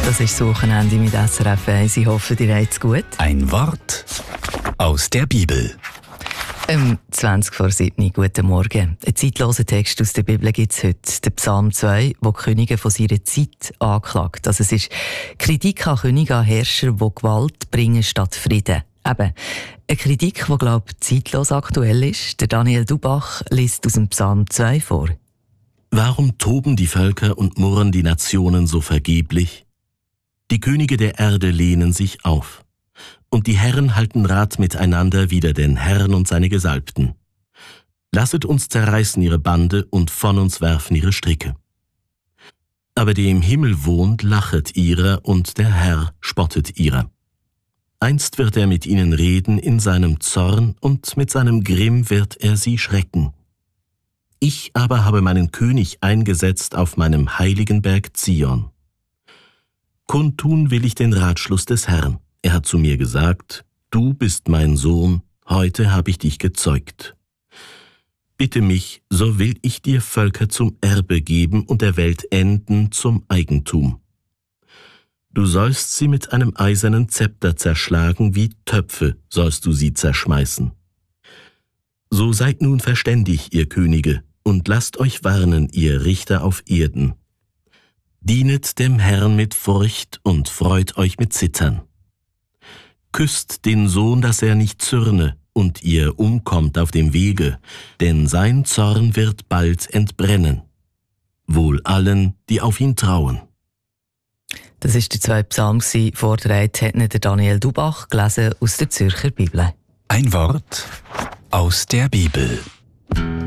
Das ist das Wochenende mit SRF 1. Ich hoffe, dir geht's gut. Ein Wort aus der Bibel. 20 vor 7. Guten Morgen. Ein zeitloser Text aus der Bibel gibt es heute. Der Psalm 2, wo die Könige von ihrer Zeit anklagt. Also es ist Kritik an Könige, an Herrscher, die Gewalt bringen statt Frieden. Eben, eine Kritik, die, glaube ich, zeitlos aktuell ist. Der Daniel Dubach liest aus dem Psalm 2 vor. Warum toben die Völker und murren die Nationen so vergeblich? Die Könige der Erde lehnen sich auf. Und die Herren halten Rat miteinander wider den Herrn und seine Gesalbten. Lasset uns zerreißen ihre Bande und von uns werfen ihre Stricke. Aber der im Himmel wohnt, lachet ihrer, und der Herr spottet ihrer. Einst wird er mit ihnen reden in seinem Zorn, und mit seinem Grimm wird er sie schrecken. Ich aber habe meinen König eingesetzt auf meinem heiligen Berg Zion. Kundtun will ich den Ratschluss des Herrn. Er hat zu mir gesagt, du bist mein Sohn, heute habe ich dich gezeugt. Bitte mich, so will ich dir Völker zum Erbe geben und der Welt Enden zum Eigentum. Du sollst sie mit einem eisernen Zepter zerschlagen, wie Töpfe sollst du sie zerschmeißen. So seid nun verständig, ihr Könige, und lasst euch warnen, ihr Richter auf Erden. Dienet dem Herrn mit Furcht und freut euch mit Zittern. Küsst den Sohn, dass er nicht zürne und ihr umkommt auf dem Wege, denn sein Zorn wird bald entbrennen. Wohl allen, die auf ihn trauen. Das ist der zweite Psalm, vorgetragen hat der Daniel Dubach, gelesen aus der Zürcher Bibel. Ein Wort aus der Bibel.